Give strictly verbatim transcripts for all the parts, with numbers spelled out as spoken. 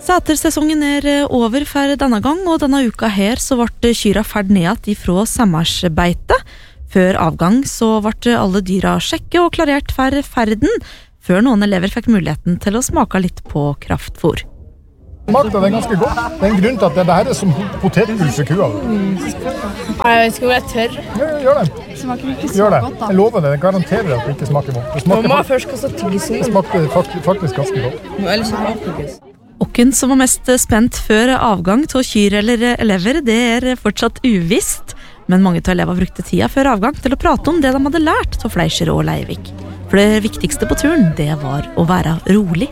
Sætersesongen er over for denne gang, og denne uka her så ble kyra ferd ned ifra sommersbeite. Før avgang så ble alle dyra sjekket og klarert for ferden, før noen elever fikk muligheten til å smake litt på kraftfôr. Smakte det ganske godt. Det er en grunn til at det her er som potetgull for kua. Jeg skal være tørr. Ja, gjør det. Smaker ikke så Gjør det. godt da. Jeg lover det, jeg garanterer at det ikke smaker godt. Det smaker, Mamma har først kastet tygisen. det smakte faktisk, faktisk ganske godt. Eller så har jeg Hvem som var mest spent før avgang til kyr eller elever, det er fortsatt uvisst. Men mange av elever brukte tida før avgang til å prate om det de hadde lært av Fleischer og Leivik. For det viktigste på turen, det var å være rolig.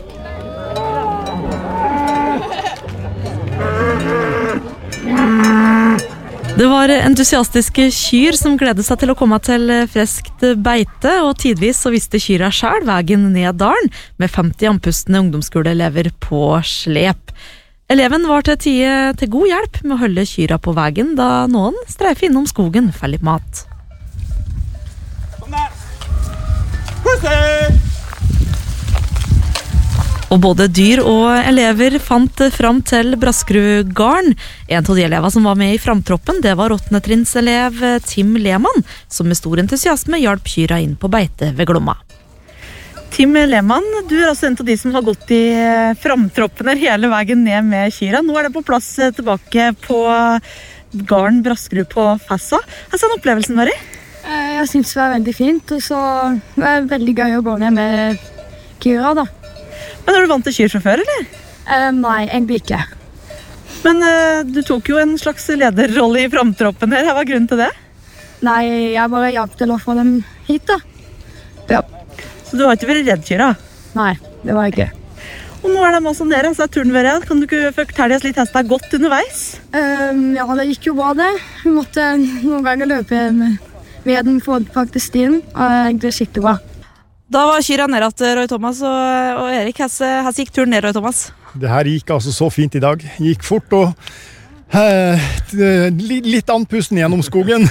Det var entusiastiske kyr som gledet seg til å komme til freskt beite, og tidvis så visste kyra selv veien ned dalen, med femti andpustne ungdomsskoleelever på slep. Eleven var til tide til god hjelp med å holde kyra på veien, da noen streifer innom skogen for litt mat. Kom der! Pussy! Og både dyr og elever fant fram til Braskerudgarden. En av de elever som var med i framtroppen, det var åttende trinnselev Tim Lehmann, som med stor entusiasme hjalp kyra inn på beite ved Glomma. Tim Lehmann, du er altså en av de som har gått i framtroppen hele veien ned med kyra. Nå er det på plass tilbake på garden Braskerud på Fassa. Hva er opplevelsen vært? Jeg synes det var veldig fint, og så var det veldig gøy å gå ned med kyra da. Men er du vant til kyr fra før, eller? Eh, nei, egentlig ikke. Men eh, du tok jo en slags lederrolle i framtroppen her. Hva var grunnen til det? Nei, jeg bare hjalp til å få dem hit da. Ja. Så du har ikke vært redd kyra? Nei, det var jeg ikke. Og nå er de også nede, så er turen vært. Kan du ikke fortelle oss litt hvordan det har gått underveis? Eh, ja, det gikk jo bra det. Vi måtte noen ganger løpe med veden for faktisk stien, og det gikk skikkelig bra. Da var kyra nede til Roy Thomas og, og Erik. Hvordan gikk turen ned, Roy Thomas? Det her gikk altså så fint i dag. Gikk fort og eh, litt andpusten gjennom skogen.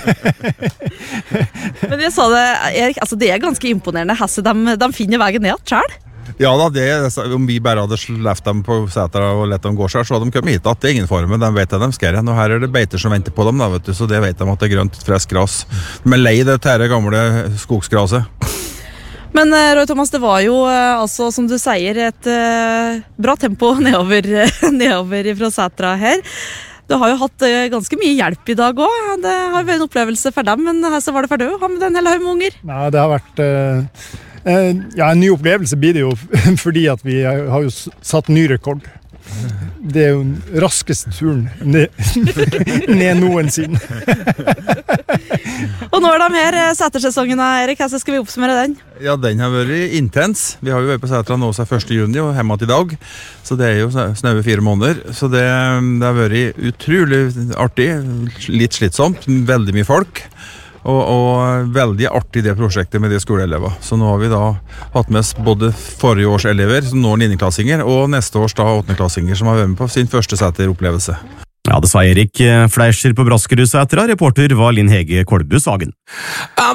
Men jeg sa det, Erik, altså det er ganske imponerende. Hasse, de, de finner veien ned selv. Ja da, det, om vi bare hadde sleft dem på setra og lett dem gå selv, så hadde de kommet hit at det er ingen form, de vet at de skal igjen. Og her er det beiter som venter på dem, da, vet du, så det vet de at det er grønt, fresk gras. De er lei det tære gamle skogsgraset. Men Roy Thomas, det var jo altså, som du sier, et uh, bra tempo nedover, nedover fra setra her. Du har jo hatt uh, ganske mye hjelp i dag også. Det har vært en opplevelse for dem, men her så var det for deg å ha med en hel haug med unger. Nei, det har vært uh, uh, ja, en ny opplevelse blir det jo, fordi at vi har jo satt ny rekord. Det er jo den raskeste turen ned, ned noensinne. Og nå er de her, sætersesongen, Erik. Hvordan skal vi oppsummere den? Ja, den har vært intens. Vi har jo vært på setra nå siden første juni og hjemme til i dag, så det er jo snaue fire måneder. Så det, det har vært utrolig artig, litt slitsomt, veldig mye folk. Og, og veldig artig det prosjektet med de skoleelever. Så nå har vi da hatt med oss både forrige års elever, som nå er niendeklassinger, og neste års da åttendeklassinger, som har vært med på sin første seteropplevelse. Ja, det sa Erik Fleischer på Braskerud setra. Reporter var Linn Hege Kolbus Hagen.